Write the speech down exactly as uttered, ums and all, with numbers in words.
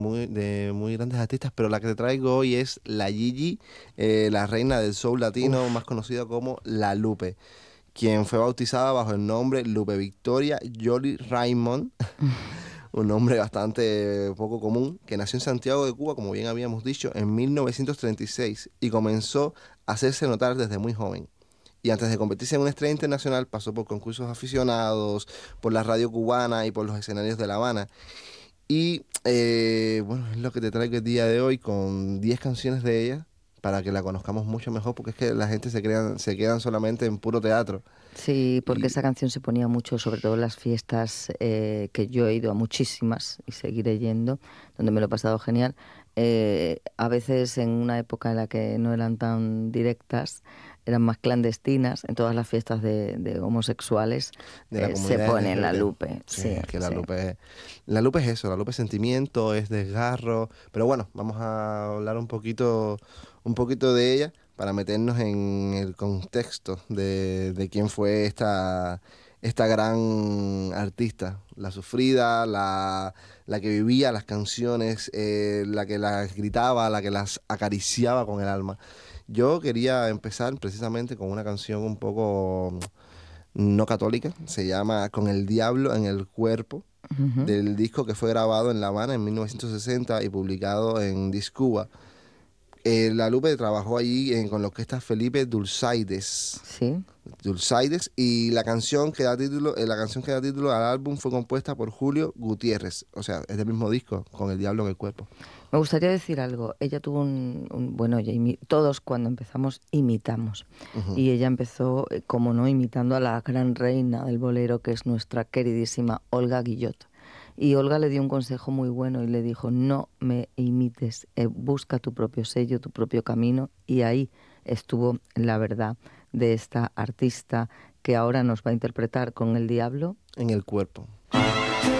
muy, de muy grandes artistas, pero la que te traigo hoy es la Gigi, eh, la reina del soul latino, Uf. más conocida como La Lupe, quien fue bautizada bajo el nombre Lupe Victoria Jolie Raymond, un nombre bastante poco común, que nació en Santiago de Cuba, como bien habíamos dicho, en mil novecientos treinta y seis y comenzó a hacerse notar desde muy joven. Y antes de convertirse en una estrella internacional, pasó por concursos aficionados, por la radio cubana y por los escenarios de La Habana. Y eh, bueno, es lo que te traigo el día de hoy con diez canciones de ella para que la conozcamos mucho mejor, porque es que la gente se, crean, se quedan solamente en puro teatro. Sí, porque Y esa canción se ponía mucho, sobre todo en las fiestas, eh, que yo he ido a muchísimas y seguiré yendo, donde me lo he pasado genial. Eh, a veces en una época en la que no eran tan directas, eran más clandestinas, en todas las fiestas de, de homosexuales, de la eh, se comunidad pone en la L G B T. Lupe. Sí, Sí, es que la sí. Lupe, la Lupe es eso, la Lupe es sentimiento, es desgarro. Pero bueno, vamos a hablar un poquito, un poquito de ella para meternos en el contexto de, de quién fue esta, esta gran artista, la sufrida, la, la que vivía las canciones, eh, la que las gritaba, la que las acariciaba con el alma. Yo quería empezar precisamente con una canción un poco no católica, se llama Con el Diablo en el Cuerpo, Ujú. del disco que fue grabado en La Habana en mil novecientos sesenta y publicado en Discuba. Eh, la Lupe trabajó allí en- con la orquesta Felipe Dulzaides. Sí. Dulzaides y la canción que da título, eh, la canción que da título al álbum fue compuesta por Julio Gutiérrez, o sea, es del mismo disco, Con el Diablo en el Cuerpo. Me gustaría decir algo. Ella tuvo un, un- bueno, ella imi- todos cuando empezamos imitamos. Ujú. Y ella empezó, eh, como no, imitando a la gran reina del bolero, que es nuestra queridísima Olga Guillot. Y Olga le dio un consejo muy bueno y le dijo, no me imites, eh, busca tu propio sello, tu propio camino. Y ahí estuvo la verdad de esta artista que ahora nos va a interpretar con el diablo En el Cuerpo.